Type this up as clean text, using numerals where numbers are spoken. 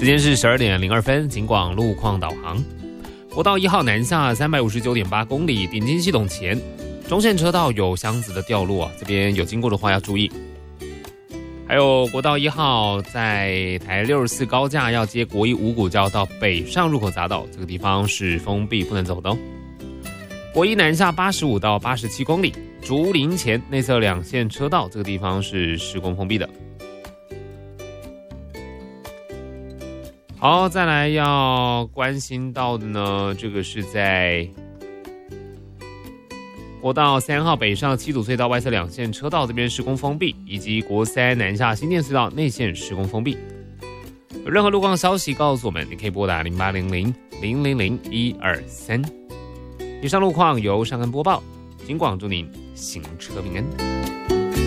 时间是12点02分，警广路况导航。国道1号南下359.8公里，顶金系统前中线车道有箱子的掉落，这边有经过的话要注意。还有国道1号在台64高架要接国一五股交到北上入口匝道，这个地方是封闭不能走的哦。国一南下85到87公里，竹林前内侧2线车道，这个地方是施工封闭的。好，再来要关心到的呢，这个是在国道3号北上七堵隧道外侧2线车道这边施工封闭，以及国3南下新店隧道内线施工封闭。有任何路况消息告诉我们，你可以拨打0800-000-123。以上路况由尚恩播报，警广祝您行车平安。